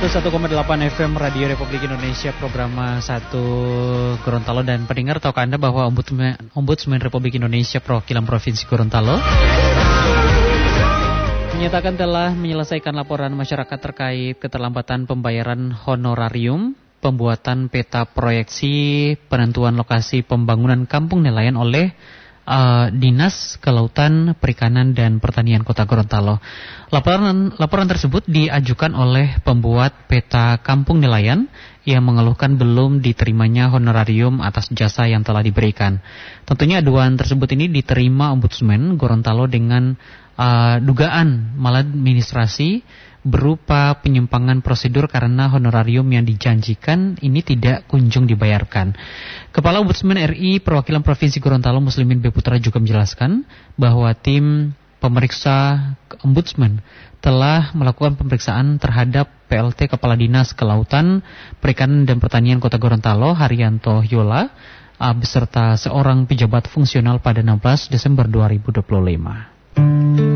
101,8 FM Radio Republik Indonesia, program 1 Gorontalo. Dan pendengar, tahukah Anda bahwa Ombudsman Republik Indonesia perwakilan Provinsi Gorontalo menyatakan telah menyelesaikan laporan masyarakat terkait keterlambatan pembayaran honorarium pembuatan peta proyeksi penentuan lokasi pembangunan kampung nelayan oleh Dinas Kelautan, Perikanan dan Pertanian Kota Gorontalo. Laporan tersebut diajukan oleh pembuat peta kampung nelayan yang mengeluhkan belum diterimanya honorarium atas jasa yang telah diberikan. Tentunya aduan tersebut ini diterima Ombudsman Gorontalo dengan dugaan maladministrasi berupa penyimpangan prosedur karena honorarium yang dijanjikan ini tidak kunjung dibayarkan. Kepala Ombudsman RI perwakilan Provinsi Gorontalo Muslimin B. Putra juga menjelaskan bahwa tim pemeriksa Ombudsman telah melakukan pemeriksaan terhadap PLT Kepala Dinas Kelautan, Perikanan dan Pertanian Kota Gorontalo Haryanto Yola beserta seorang pejabat fungsional pada 16 Desember 2025.